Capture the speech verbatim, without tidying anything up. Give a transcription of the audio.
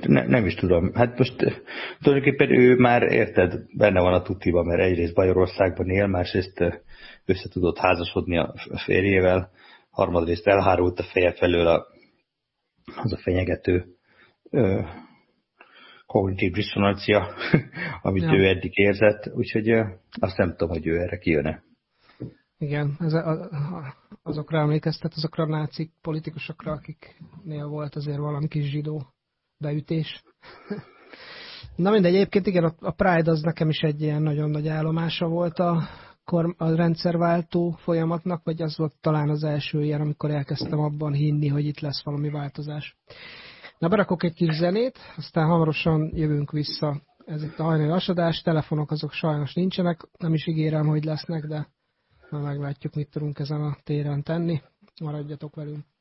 hogy ne, nem is tudom. Hát most tulajdonképpen ő már, érted, benne van a tutiba, mert egyrészt Bajorországban él, másrészt össze tudott házasodni a férjével, harmadrészt elhárult a feje felől a, az a fenyegető ö, kognitív diszonancia, amit ja. ő eddig érzett, úgyhogy ö, azt nem tudom, hogy ő erre kijön-e. Igen, ez a, a, azokra emlékeztet, azokra a nácik politikusokra, akiknél volt azért valami kis zsidó beütés. Na mindegy, egyébként igen, a Pride az nekem is egy ilyen nagyon nagy állomása volt a, a rendszerváltó folyamatnak, vagy az volt talán az első ilyen, amikor elkezdtem abban hinni, hogy itt lesz valami változás. Na, berakok egy kis zenét, aztán hamarosan jövünk vissza. Ez itt a hajnali asadás, telefonok azok sajnos nincsenek, nem is ígérem, hogy lesznek, de majd meglátjuk, mit tudunk ezen a téren tenni. Maradjatok velünk.